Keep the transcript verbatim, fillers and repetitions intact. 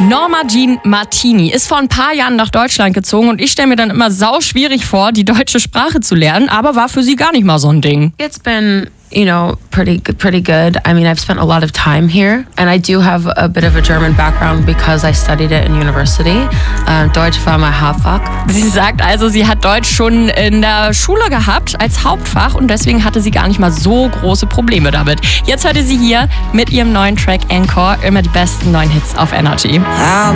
Norma Jean Martini ist vor ein paar Jahren nach Deutschland gezogen und ich stelle mir dann immer sau schwierig vor, die deutsche Sprache zu lernen, aber war für sie gar nicht mal so ein Ding. It's been, you know, pretty pretty good. I mean, I've spent a lot of time here, and I do have a bit of a German background because I studied it in university. Uh, Deutsch war mein Hauptfach. Sie sagt also, sie hat Deutsch schon in der Schule gehabt als Hauptfach und deswegen hatte sie gar nicht mal so große Probleme damit. Jetzt hörte sie hier mit ihrem neuen Track Encore immer die besten neuen Hits auf Energy. How